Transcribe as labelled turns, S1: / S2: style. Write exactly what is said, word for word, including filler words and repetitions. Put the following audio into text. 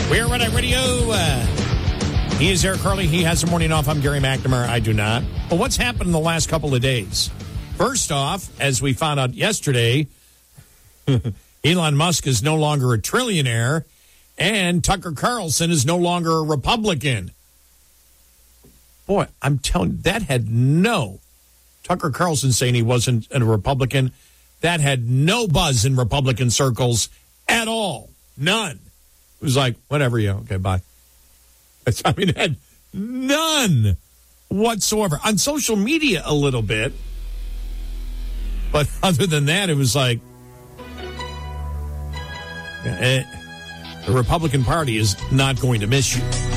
S1: We're Red Eye Radio. Uh, he is Eric Carly. He has the morning off. I'm Gary McNamara. I do not. Well, what's happened in the last couple of days? First off, as we found out yesterday, Elon Musk is no longer a trillionaire, and Tucker Carlson is no longer a Republican. Boy, I'm telling you, that had no... Tucker Carlson saying he wasn't a Republican, that had no buzz in Republican circles at all. None. It was like, whatever, yeah, okay, bye. It's, I mean, it had none whatsoever. On social media, a little bit. But other than that, it was like, eh, the Republican Party is not going to miss you.